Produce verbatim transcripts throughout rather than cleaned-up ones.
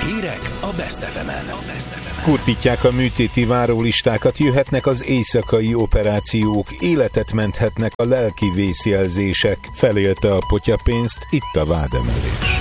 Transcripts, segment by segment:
Hírek a Best ef emen. Kurtítják a műtéti várólistákat, jöhetnek az éjszakai operációk, életet menthetnek a lelki vészjelzések. Felélte a potyapénzt, itt a vádemelés.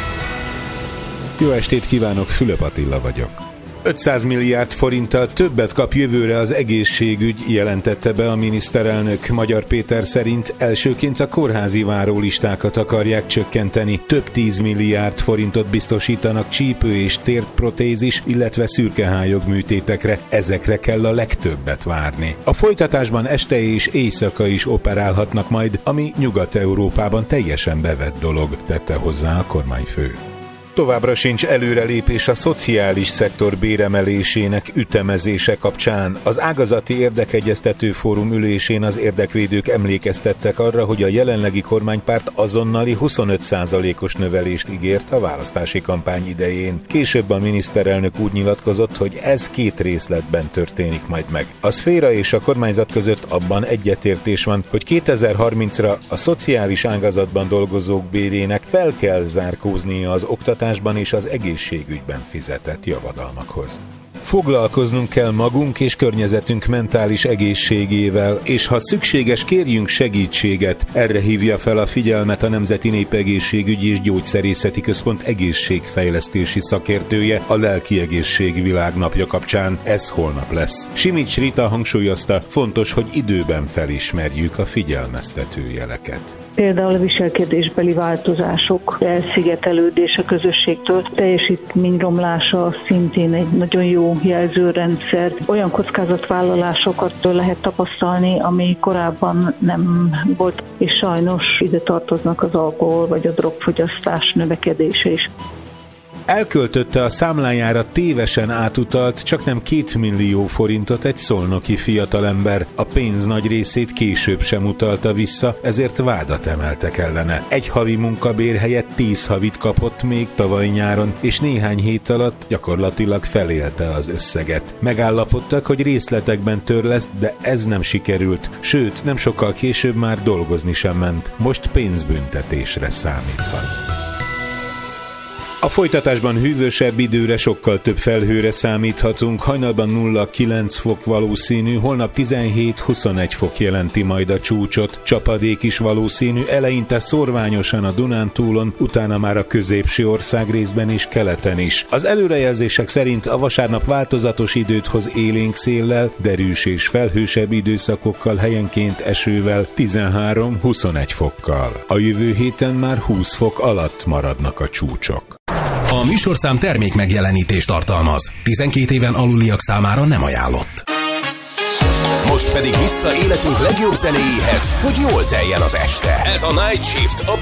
Jó estét kívánok, Fülöp Attila vagyok. ötszáz milliárd forinttal többet kap jövőre az egészségügy, jelentette be a miniszterelnök. Magyar Péter szerint elsőként a kórházi várólistákat akarják csökkenteni. Több tíz milliárd forintot biztosítanak csípő és térprotézis, illetve szürkehályog műtétekre. Ezekre kell a legtöbbet várni. A folytatásban este és éjszaka is operálhatnak majd, ami Nyugat-Európában teljesen bevett dolog, tette hozzá a kormányfő. Továbbra sincs előrelépés a szociális szektor béremelésének ütemezése kapcsán. Az ágazati érdekegyeztető fórum ülésén az érdekvédők emlékeztettek arra, hogy a jelenlegi kormánypárt azonnali huszonöt százalékos növelést ígért a választási kampány idején. Később a miniszterelnök úgy nyilatkozott, hogy ez két részletben történik majd meg. A szféra és a kormányzat között abban egyetértés van, hogy kétezer-harmincra a szociális ágazatban dolgozók bérének fel kell zárkóznia az oktatás és az egészségügyben fizetett javadalmakhoz. Foglalkoznunk kell magunk és környezetünk mentális egészségével, és ha szükséges, kérjünk segítséget. Erre hívja fel a figyelmet a Nemzeti Népegészségügyi és Gyógyszerészeti Központ egészségfejlesztési szakértője a Lelki Egészség Világnapja kapcsán. Ez holnap lesz. Simics Rita hangsúlyozta, fontos, hogy időben felismerjük a figyelmeztető jeleket. Például a viselkedésbeli változások, elszigetelődés a közösségtől, teljesítmény romlása szintén egy nagyon jó jelzőrendszer. Olyan kockázatvállalásokat lehet tapasztalni, ami korábban nem volt, és sajnos ide tartoznak az alkohol vagy a drogfogyasztás növekedése is. Elköltötte a számlájára tévesen átutalt csaknem két millió forintot egy szolnoki fiatalember. A pénz nagy részét később sem utalta vissza, ezért vádat emeltek ellene. Egy havi munkabér helyett tíz havit kapott még tavaly nyáron, és néhány hét alatt gyakorlatilag felélte az összeget. Megállapodtak, hogy részletekben törleszt, de ez nem sikerült, sőt, nem sokkal később már dolgozni sem ment. Most pénzbüntetésre számíthat. A folytatásban hűvösebb időre, sokkal több felhőre számíthatunk, hajnalban nulla kilenc fok valószínű, holnap tizenhét-huszonegy fok jelenti majd a csúcsot, csapadék is valószínű, eleinte szorványosan a Dunántúlon, utána már a középső országrészben és keleten is. Az előrejelzések szerint a vasárnap változatos időt hoz élénk széllel, derűs és felhősebb időszakokkal, helyenként esővel, tizenhárom-huszonegy fokkal. A jövő héten már húsz fok alatt maradnak a csúcsok. A műsorszám termék megjelenítést tartalmaz. tizenkét éven aluliak számára nem ajánlott. Most pedig vissza életünk legjobb zenéjéhez, hogy jól teljen az este. Ez a Night Shift a